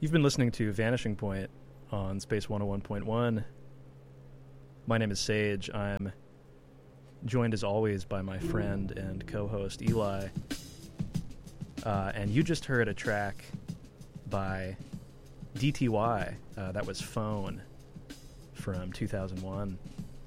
You've been listening to Vanishing Point on Space 101.1. My name is Sage. I'm joined as always by my friend and co-host Eli. And you just heard a track by DTY. That was Phone from 2001.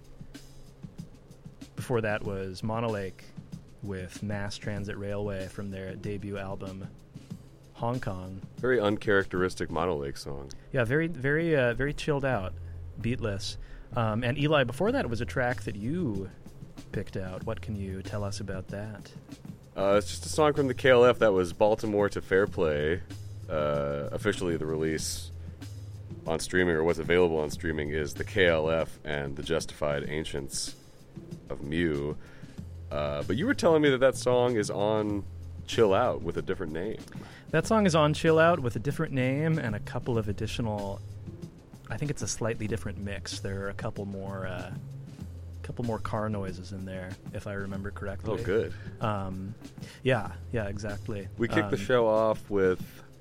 Before that was Monolake with Mass Transit Railway from their debut album Hong Kong. Very uncharacteristic Monolake song. Yeah, very chilled out, beatless. And Eli, before that was a track that you picked out. What can you tell us about that? It's just a song from the KLF that was Baltimore to Fairplay. Officially the release on streaming, or what's available on streaming, is the KLF and the Justified Ancients of Mew. But you were telling me that song is on Chill Out with a different name. That song is on Chill Out with a different name and a couple of additional... I think it's a slightly different mix. There are a couple more car noises in there, if I remember correctly. Oh, good. Yeah, exactly. We kicked the show off with...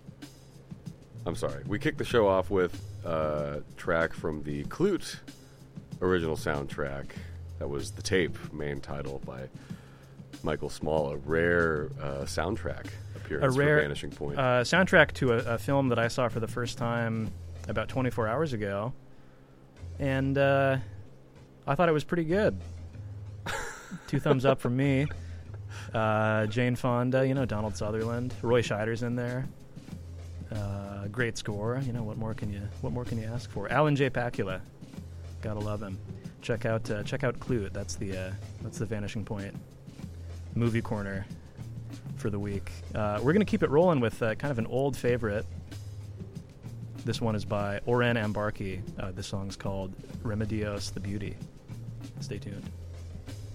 We kicked the show off with a track from the Klute original soundtrack. That was The Tape, main title by Michael Small. A rare soundtrack appearance for Vanishing Point. Soundtrack to a film that I saw for the first time about 24 hours ago. And I thought it was pretty good. 2 thumbs up from me. Jane Fonda, Donald Sutherland. Roy Scheider's in there. Great score. What more can you ask for? Alan J. Pakula. Gotta love him. Check out Klute. That's the Vanishing Point movie corner for the week. We're gonna keep it rolling with kind of an old favorite. This one is by Oren Ambarki. This song's called Remedios the Beauty. Stay tuned.